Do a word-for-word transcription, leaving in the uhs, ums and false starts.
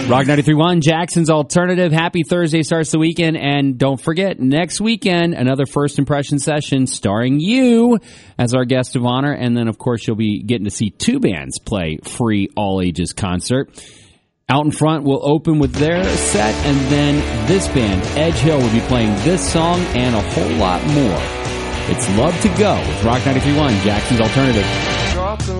Rock ninety-three point one, Jackson's Alternative. Happy Thursday starts the weekend. And don't forget, next weekend, another First Impression session starring you as our guest of honor. And then, of course, you'll be getting to see two bands play free all-ages concert. Out in Front will open with their set, and then this band, Edge Hill, will be playing this song and a whole lot more. It's Love to Go with Rock ninety-three point one, Jackson's Alternative.